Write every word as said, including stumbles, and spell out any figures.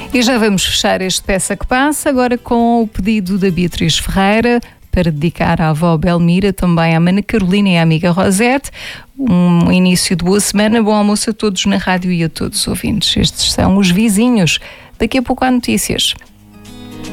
E já vamos fechar este Peça que Passa, agora com o pedido da Beatriz Ferreira, para dedicar à avó Belmira, também à Mana Carolina e à amiga Rosete. Um início de boa semana, bom almoço a todos na rádio e a todos os ouvintes. Estes são os vizinhos. Daqui a pouco há notícias.